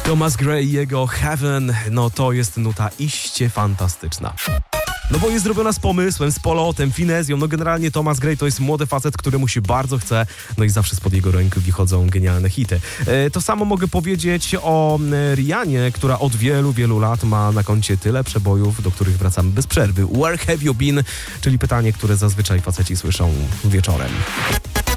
Thomas Gray i jego Heaven, no to jest nuta iście fantastyczna. No bo jest zrobiona z pomysłem, z polotem, finezją. No generalnie Thomas Gray to jest młody facet, któremu się bardzo chce, no i zawsze spod jego ręki wychodzą genialne hity. To samo mogę powiedzieć o Rihannie, która od wielu, wielu lat ma na koncie tyle przebojów, do których wracamy bez przerwy. Where have you been? Czyli pytanie, które zazwyczaj faceci słyszą wieczorem.